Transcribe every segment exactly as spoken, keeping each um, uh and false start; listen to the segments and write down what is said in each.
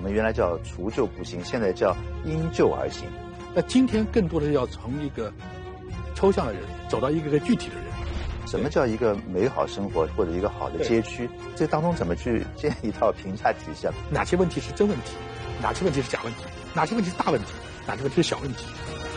们原来叫除旧布新，现在叫因旧而新。 那今天更多的要从一个抽象的人走到一个个具体的人。 什么叫一个美好生活或者一个好的街区？这当中怎么去建一套评价体系？ 哪些问题是真问题？哪些问题是假问题？哪些问题是大问题？哪些问题是小问题？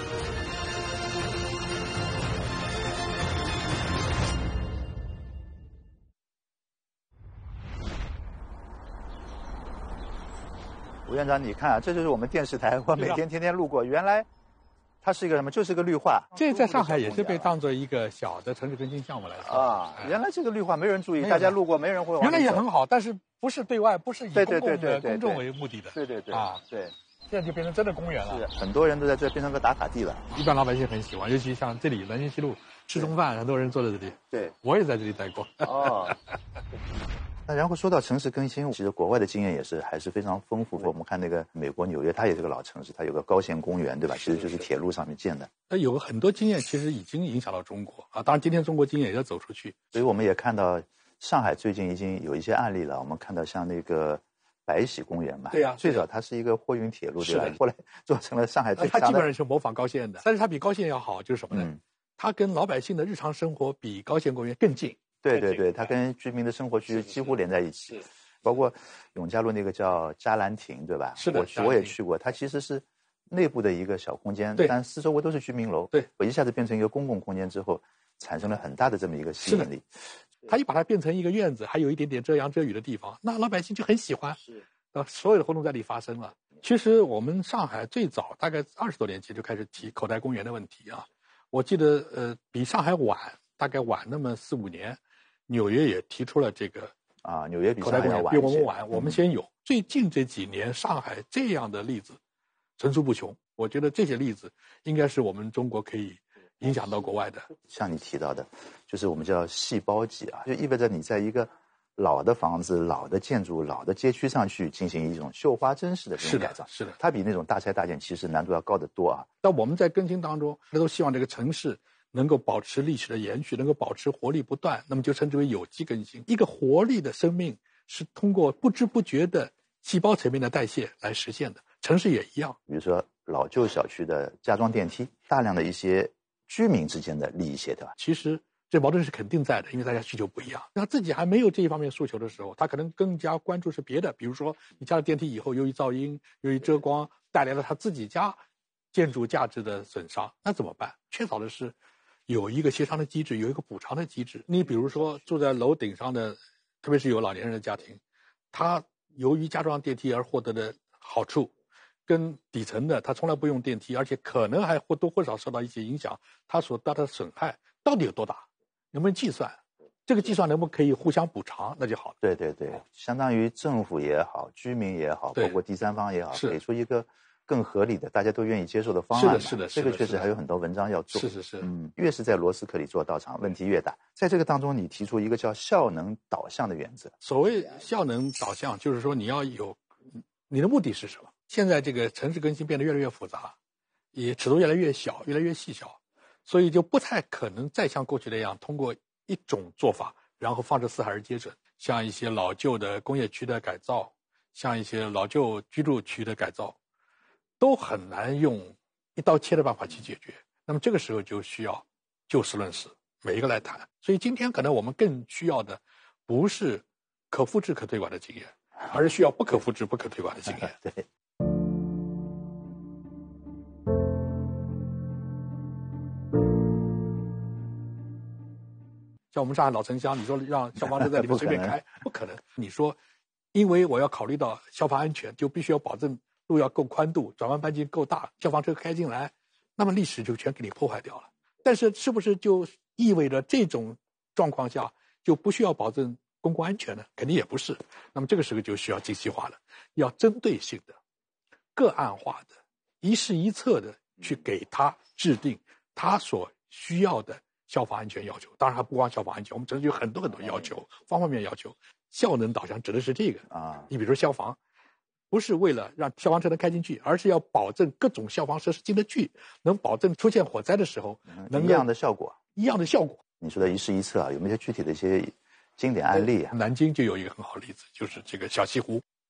吴院长，你看啊，这就是我们电视台，我每天天天路过，原来它是一个什么？就是个绿化。 这在上海也是被当做一个小的城市更新项目来做啊。原来这个绿化没人注意，大家路过没人会往。 原来也很好，但是不是对外，不是以公共的公众为目的的。 对对对啊， 对。 现在就变成真的公园了。 是，很多人都在这变成个打卡地了。 一般老百姓很喜欢，尤其像这里南京西路吃中饭，很多人坐在这里。 对， 我也在这里待过。 哦。那然后说到城市更新，其实国外的经验也是还是非常丰富。我们看那个美国纽约，它也是个老城市，它有个高线公园，对吧？其实就是铁路上面建的。 那有很多经验，其实已经影响到中国啊。当然，今天中国经验也要走出去。 所以我们也看到上海最近已经有一些案例了。我们看到像那个白喜公园嘛， 对呀、啊， 最早它是一个货运铁路，对吧？后来做成了上海最强的。 它基本上是模仿高线的，但是它比高线要好，就是什么呢？ 嗯、 它跟老百姓的日常生活比高线公园更近。 对对对，它跟居民的生活区几乎连在一起。包括永嘉路那个叫嘉兰亭，对吧？ 是的， 我我也去过，它其实是内部的一个小空间，但四周围都是居民楼。 对， 我一下子变成一个公共空间之后，产生了很大的这么一个吸引力。 它一把它变成一个院子，还有一点点遮阳遮雨的地方，那老百姓就很喜欢。是，呃，所有的活动在这里发生了。其实我们上海最早大概二十多年前就开始提口袋公园的问题啊。我记得呃，比上海晚大概晚那么四五年，纽约也提出了这个。 啊，纽约比口袋公园比我们晚，我们先有。 嗯、 最近这几年，上海这样的例子层出不穷。我觉得这些例子应该是我们中国可以影响到国外的。 像你提到的，就是我们叫细胞级啊，就意味着你在一个老的房子、老的建筑、老的街区上去进行一种绣花针式的这种改造。 是的， 它比那种大拆大建其实难度要高得多啊。 但我们在更新当中，都希望这个城市能够保持历史的延续，能够保持活力不断，那么就称之为有机更新。一个活力的生命是通过不知不觉的细胞层面的代谢来实现的，城市也一样。 比如说老旧小区的加装电梯，大量的一些居民之间的利益协调， 其实这矛盾是肯定在的，因为大家需求不一样。那自己还没有这一方面诉求的时候，他可能更加关注是别的，比如说你加了电梯以后，由于噪音、由于遮光，带来了他自己家建筑价值的损伤，那怎么办？缺少的是有一个协商的机制，有一个补偿的机制。你比如说住在楼顶上的，特别是有老年人的家庭，他由于加装电梯而获得的好处，跟底层的他从来不用电梯，而且可能还或多或少受到一些影响，他所带来的损害到底有多大？能不能计算？这个计算能不能可以互相补偿，那就好了。 对对对，相当于政府也好，居民也好，包括第三方也好，给出一个更合理的、大家都愿意接受的方案。 是的，是的， 这个确实还有很多文章要做。 是是是， 嗯，越是在螺丝壳里做道场，问题越大。在这个当中，你提出一个叫效能导向的原则。 所谓效能导向，就是说你要有你的目的是什么？现在这个城市更新变得越来越复杂，也尺度越来越小，越来越细小，所以就不太可能再像过去那样通过一种做法，然后放之四海而皆准。像一些老旧的工业区的改造，像一些老旧居住区的改造，都很难用一刀切的办法去解决。那么这个时候就需要就事论事，每一个来谈。所以今天可能我们更需要的不是可复制可推广的经验，而是需要不可复制不可推广的经验。 对。 像我们上海老城乡，你说让消防车在里面随便开，不可能。你说，因为我要考虑到消防安全，就必须要保证路要够宽度，转弯半径够大，消防车开进来，那么历史就全给你破坏掉了。但是是不是就意味着这种状况下就不需要保证公共安全呢？肯定也不是。那么这个时候就需要精细化了，要针对性的、个案化的、一事一策的去给他制定他所需要的消防安全要求。当然还不光消防安全，我们城市有很多很多要求，方方面面要求。效能导向指的是这个啊。你比如说消防，不是为了让消防车能开进去，而是要保证各种消防设施进得去，能保证出现火灾的时候能一样的效果。 一样的效果。 你说的一事一策啊，有没有具体的一些经典案例啊？ 南京就有一个很好的例子，就是这个小西湖。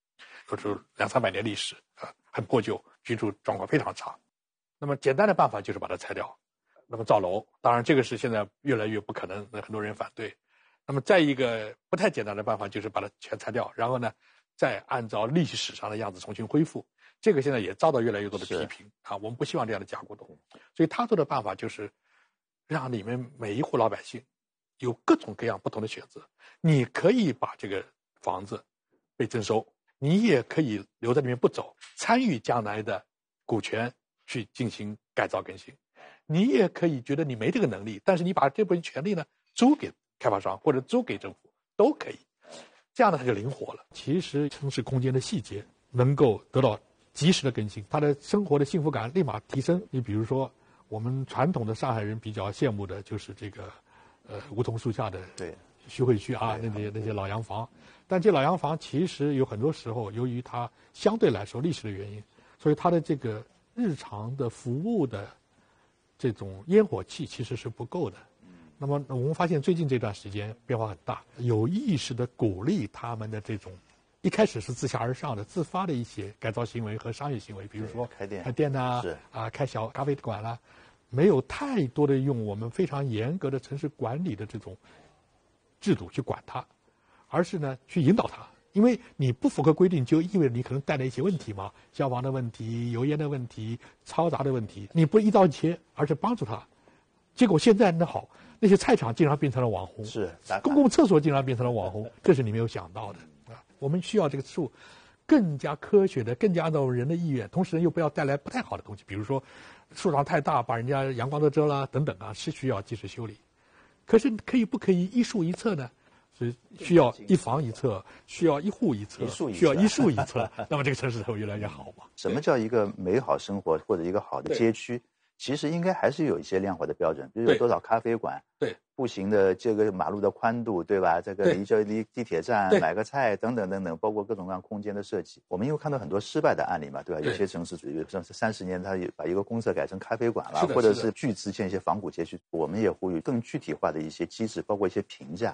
都是两三百年历史啊、呃，很破旧，居住状况非常差。那么简单的办法就是把它拆掉，那么造楼，当然这个是现在越来越不可能，很多人反对。那么再一个不太简单的办法就是把它全拆掉，然后呢再按照历史上的样子重新恢复。这个现在也遭到越来越多的批评啊，我们不希望这样的假古董。所以他做的办法就是让你们每一户老百姓有各种各样不同的选择。你可以把这个房子被征收，你也可以留在里面不走，参与将来的股权去进行改造更新。你也可以觉得你没这个能力，但是你把这部分权利呢租给开发商或者租给政府都可以，这样呢它就灵活了。其实城市空间的细节能够得到及时的更新，他的生活的幸福感立马提升。你比如说我们传统的上海人比较羡慕的就是这个呃梧桐树下的对徐汇区啊，那些那些老洋房，但这老洋房其实有很多时候由于它相对来说历史的原因，所以它的这个日常的服务的这种烟火气其实是不够的。那么我们发现最近这段时间变化很大，有意识的鼓励他们的这种一开始是自下而上的自发的一些改造行为和商业行为，比如说开店开店呐、啊，啊开小咖啡馆啦、啊，没有太多的用我们非常严格的城市管理的这种制度去管它，而是呢去引导它。因为你不符合规定，就意味着你可能带来一些问题嘛，消防的问题、油烟的问题、嘈杂的问题，你不一刀切，而是帮助他。结果现在那好，那些菜场竟然变成了网红， 是公共厕所竟然变成了网红，这是你没有想到的啊！我们需要这个树更加科学的、更加按照人的意愿，同时又不要带来不太好的东西，比如说树长太大，把人家阳光都遮了等等啊，是需要及时修理。可是可以不可以一树一册呢？所以需要一房一册，需要一户一册，需要一树一册，那么这个城市才会越来越好嘛。 什么叫一个美好生活或者一个好的街区？其实应该还是有一些量化的标准，比如有多少咖啡馆， 对， 步行的这个马路的宽度，对吧？这个离这离地铁站买个菜等等等等，包括各种各样空间的设计。我们又看到很多失败的案例嘛，对吧？有些城市，比如说三十年，它把一个公厕改成咖啡馆了，或者是巨资建一些仿古街区。我们也呼吁更具体化的一些机制，包括一些评价。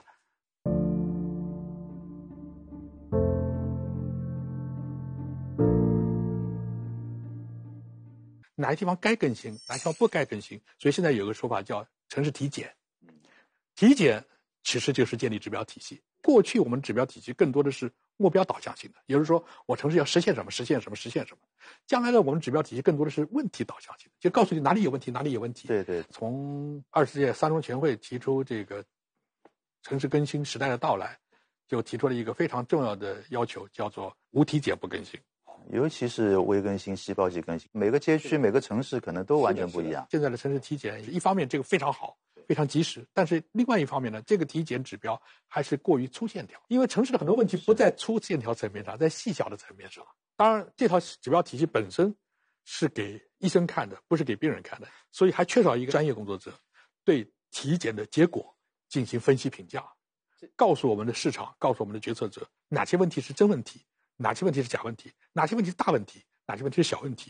哪些地方该更新，哪些地方不该更新？所以现在有个说法叫城市体检。体检其实就是建立指标体系。过去我们指标体系更多的是目标导向性的，也就是说我城市要实现什么，实现什么，实现什么。将来呢，我们指标体系更多的是问题导向性的，就告诉你哪里有问题，哪里有问题。 对对。 从二十届三中全会提出这个城市更新时代的到来，就提出了一个非常重要的要求，叫做无体检不更新。 尤其是微更新、细胞级更新，每个街区、每个城市可能都完全不一样。 现在的城市体检，一方面这个非常好，非常及时，但是另外一方面呢，这个体检指标还是过于粗线条，因为城市的很多问题不在粗线条层面上，在细小的层面上。当然，这套指标体系本身是给医生看的，不是给病人看的，所以还缺少一个专业工作者对体检的结果进行分析评价，告诉我们的市场，告诉我们的决策者哪些问题是真问题，哪些问题是假问题，哪些问题是大问题，哪些问题是小问题。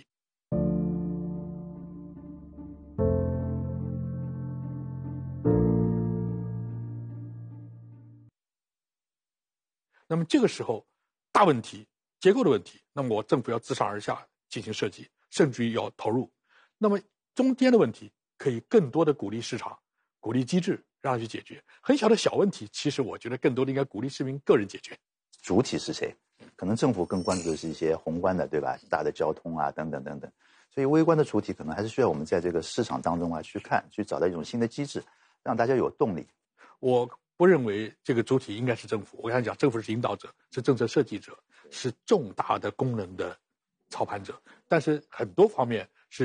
那么这个时候，大问题、结构的问题，那么我政府要自上而下进行设计，甚至于要投入。那么中间的问题，可以更多的鼓励市场、鼓励机制，让它去解决。很小的小问题，其实我觉得更多的应该鼓励市民个人解决。 主体是谁？可能政府更关注的是一些宏观的，对吧？大的交通啊，等等等等。所以微观的主体可能还是需要我们在这个市场当中啊去看，去找到一种新的机制，让大家有动力。 我不认为这个主体应该是政府。我刚才讲，政府是引导者，是政策设计者，是重大的功能的操盘者。但是很多方面，